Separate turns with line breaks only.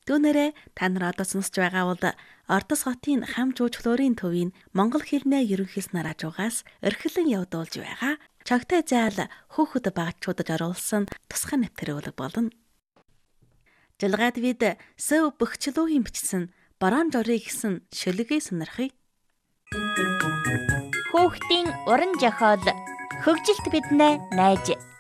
Түүнээрээ та нар одоо сонсож байгаа бол Ордос хотын хам жууч флорийн төвийн монгол хэлний ерөнхий санаар хажуугаас эрхлэн явуулж байгаа чогтой заал хөөхд багчуудад оруулсан тусгай нэвтрүүлэг болно. Жилгаад бид сөв бөхчлүүгийн бичсэн бараан жорыг гэсэн шүлгээ сонирхъя.
Хүүхдийн уран зохиол хөгжилт биднээ найж